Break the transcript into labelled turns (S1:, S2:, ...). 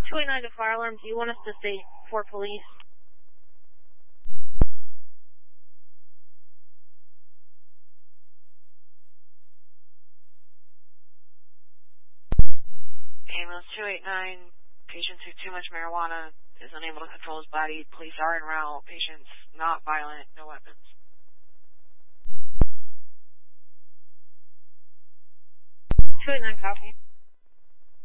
S1: 289 to fire alarm. Do you want us to stay for police?
S2: Ambulance 289, patient took too much marijuana, is unable to control his body. Police are en route. Patient's not violent, no weapons.
S1: 289 copy.